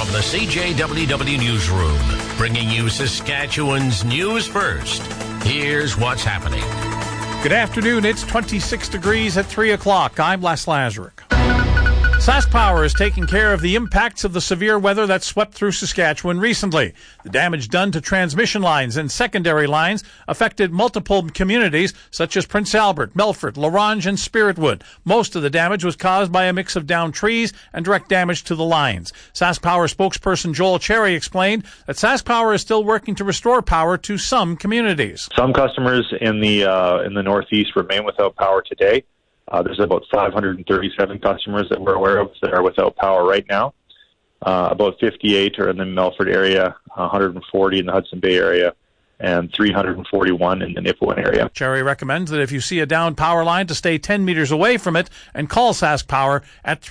From the CJWW Newsroom, bringing you Saskatchewan's news first. Here's what's happening. Good afternoon. It's 26 degrees at 3 o'clock. I'm Les Lazaruk. SaskPower is taking care of the impacts of the severe weather that swept through Saskatchewan recently. The damage done to transmission lines and secondary lines affected multiple communities such as Prince Albert, Melfort, La Ronge, and Spiritwood. Most of the damage was caused by a mix of downed trees and direct damage to the lines. SaskPower spokesperson Joel Cherry explained that SaskPower is still working to restore power to some communities. Some customers in the Northeast remain without power today. There's about 537 customers that we're aware of that are without power right now. About 58 are in the Melfort area, 140 in the Hudson Bay area, and 341 in the Nipawin area. Cherry recommends that if you see a downed power line to stay 10 meters away from it and call SaskPower at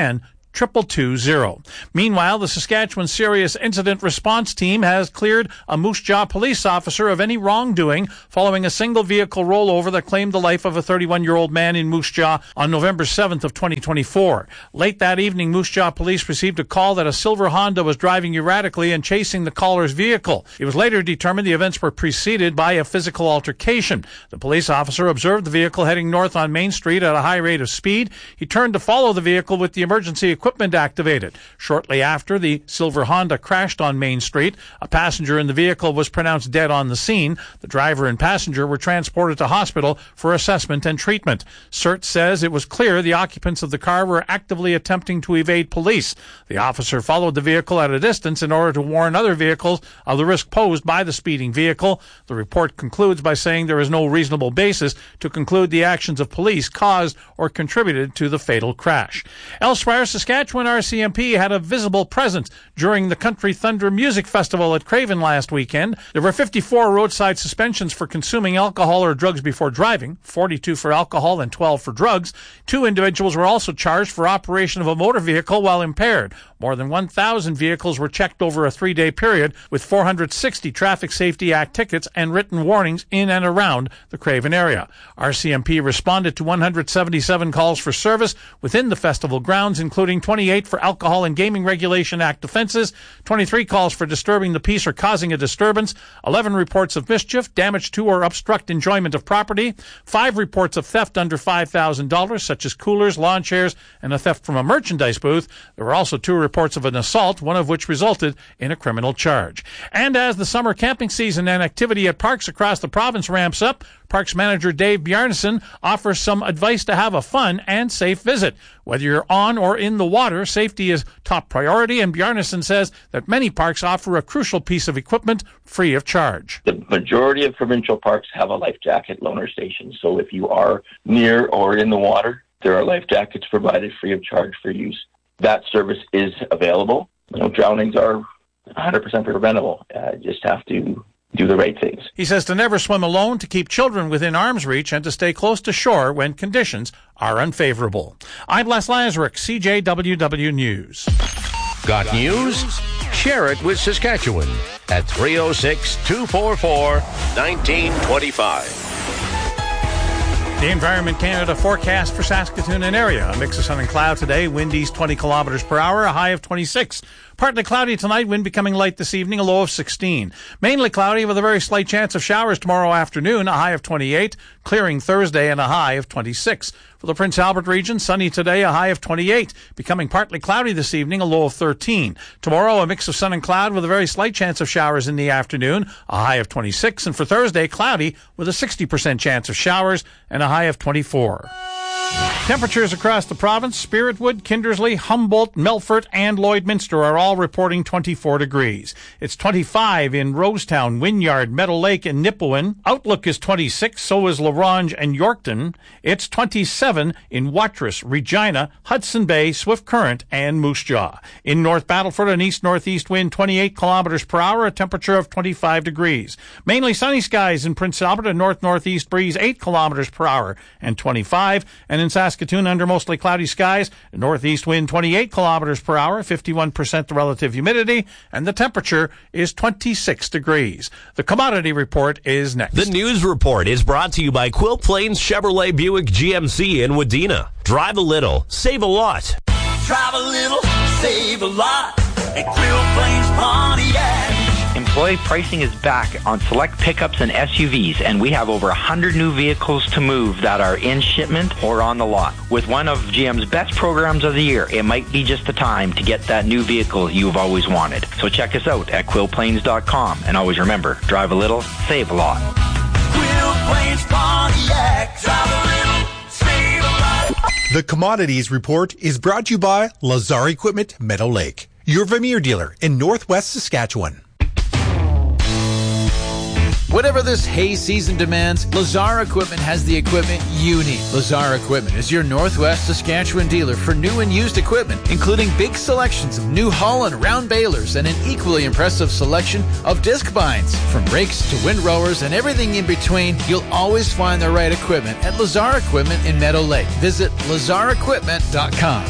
310-2220. Meanwhile, the Saskatchewan Serious Incident Response Team has cleared a Moose Jaw police officer of any wrongdoing following a single vehicle rollover that claimed the life of a 31-year-old man in Moose Jaw on November 7th of 2024. Late that evening, Moose Jaw police received a call that a silver Honda was driving erratically and chasing the caller's vehicle. It was later determined the events were preceded by a physical altercation. The police officer observed the vehicle heading north on Main Street at a high rate of speed. He turned to follow the vehicle with the emergency equipment activated. Shortly after, the silver Honda crashed on Main Street. A passenger in the vehicle was pronounced dead on the scene. The driver and passenger were transported to hospital for assessment and treatment. CERT says it was clear the occupants of the car were actively attempting to evade police. The officer followed the vehicle at a distance in order to warn other vehicles of the risk posed by the speeding vehicle. The report concludes by saying there is no reasonable basis to conclude the actions of police caused or contributed to the fatal crash. Elsewhere, Saskatchewan RCMP had a visible presence during the Country Thunder Music Festival at Craven last weekend. There were 54 roadside suspensions for consuming alcohol or drugs before driving, 42 for alcohol and 12 for drugs. 2 individuals were also charged for operation of a motor vehicle while impaired. More than 1,000 vehicles were checked over a 3-day period, with 460 Traffic Safety Act tickets and written warnings in and around the Craven area. RCMP responded to 177 calls for service within the festival grounds, including 28 for Alcohol and Gaming Regulation Act offenses, 23 calls for disturbing the peace or causing a disturbance, 11 reports of mischief, damage to or obstruct enjoyment of property, 5 reports of theft under $5,000, such as coolers, lawn chairs, and a theft from a merchandise booth. There were also 2 reports of an assault, one of which resulted in a criminal charge. And as the summer camping season and activity at parks across the province ramps up, Parks Manager Dave Bjarnason offers some advice to have a fun and safe visit. Whether you're on or in the water, safety is top priority, and Bjarnason says that many parks offer a crucial piece of equipment free of charge. The majority of provincial parks have a life jacket loaner station, so if you are near or in the water, there are life jackets provided free of charge for use. That service is available. Drownings are 100% preventable. Just have to do the right things. He says to never swim alone, to keep children within arm's reach, and to stay close to shore when conditions are unfavorable. I'm Les Lazaruk, CJWW News. Got news? Share it with Saskatchewan at 306-244-1925. The Environment Canada forecast for Saskatoon and area. A mix of sun and cloud today, wind east 20 kilometers per hour, a high of 26. Partly cloudy tonight, wind becoming light this evening, a low of 16. Mainly cloudy with a very slight chance of showers tomorrow afternoon, a high of 28. Clearing Thursday and a high of 26. For the Prince Albert region, sunny today, a high of 28. Becoming partly cloudy this evening, a low of 13. Tomorrow, a mix of sun and cloud with a very slight chance of showers in the afternoon, a high of 26. And for Thursday, cloudy with a 60% chance of showers and a high of 24. Temperatures across the province, Spiritwood, Kindersley, Humboldt, Melfort, and Lloydminster are all reporting 24 degrees. It's 25 in Rosetown, Wynyard, Meadow Lake, and Nipawin. Outlook is 26, so is La Ronge and Yorkton. It's 27 in Watrous, Regina, Hudson Bay, Swift Current, and Moose Jaw. In North Battleford, an east-northeast wind 28 kilometers per hour, a temperature of 25 degrees. Mainly sunny skies in Prince Albert, a north-northeast breeze 8 kilometers per hour and 25. And in Saskatoon, under mostly cloudy skies, a northeast wind 28 kilometers per hour, 51% the relative humidity, and the temperature is 26 degrees. The commodity report is next. The news report is brought to you by Quilt Plains Chevrolet Buick GMC in Wadena. Drive a little, save a lot. Drive a little, save a lot. at Quill Plains Pontiac. Employee pricing is back on select pickups and SUVs, and we have over 100 new vehicles to move that are in shipment or on the lot. With one of GM's best programs of the year, it might be just the time to get that new vehicle you've always wanted. So check us out at quillplains.com, and always remember, drive a little, save a lot. Quill Plains Pontiac, drive a little, save a lot. The Commodities Report is brought to you by Lazar Equipment, Meadow Lake, your Vermeer dealer in Northwest Saskatchewan. Whatever this hay season demands, Lazar Equipment has the equipment you need. Lazar Equipment is your Northwest Saskatchewan dealer for new and used equipment, including big selections of new hull and round balers and an equally impressive selection of disc binds. From rakes to windrowers and everything in between, you'll always find the right equipment at Lazar Equipment in Meadow Lake. Visit lazarequipment.com.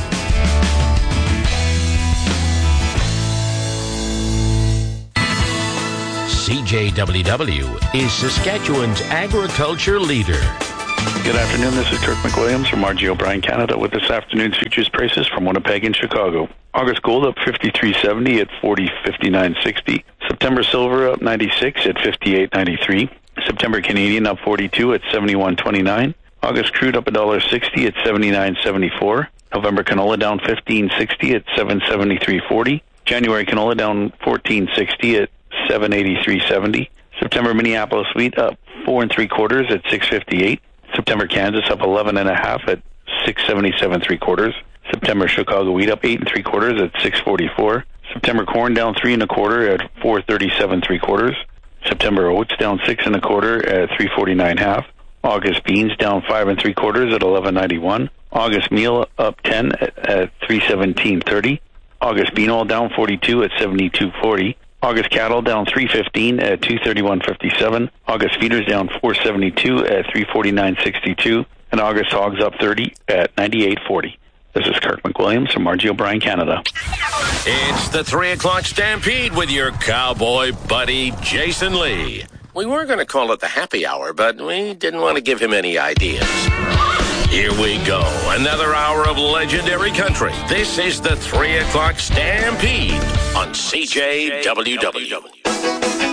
CJWW is Saskatchewan's agriculture leader. Good afternoon. This is Kirk McWilliams from RG O'Brien Canada with this afternoon's futures prices from Winnipeg and Chicago. August gold up 53.70 at 40.5960. September silver up 96 at 58.93. September Canadian up 42 at 71.29. August crude up $1.60 at 79.74. November canola down 15.60 at 773.40. January canola down 14.60 at 783.70. September Minneapolis wheat up 4 3/4 at 658. September Kansas up 11 1/2 at 677 3/4. September Chicago wheat up 8 3/4 at 644. September corn down 3 1/4 at 437 3/4. September oats down 6 1/4 at 349 1/2. August beans down 5 3/4 at 1191. August meal up 10 at 317.30. August bean oil down 42 at 72.40. August cattle down 315 at 231.57. August feeders down 472 at 349.62. And August hogs up 30 at 98.40. This is Kirk McWilliams from RG O'Brien Canada. It's the 3 o'clock Stampede with your cowboy buddy, Jason Lee. We were going to call it the happy hour, but we didn't want to give him any ideas. Here we go. Another hour of legendary country. This is the 3 o'clock Stampede on CJWW.